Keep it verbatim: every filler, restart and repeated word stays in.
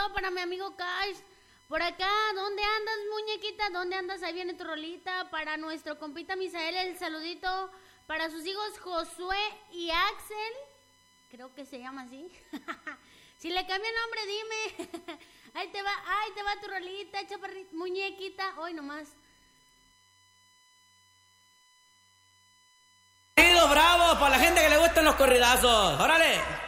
saludito para mi amigo Cash. Por acá, ¿dónde andas, muñequita? ¿Dónde andas? Ahí viene tu rolita. Para nuestro compita Misael, el saludito. Para sus hijos Josué y Axel. Creo que se llama así. Si le cambia el nombre, dime. Ahí te va, ahí te va tu rolita, chaparrita, muñequita. Hoy nomás. Bravo, para la gente que le gustan los corridazos. ¡Órale!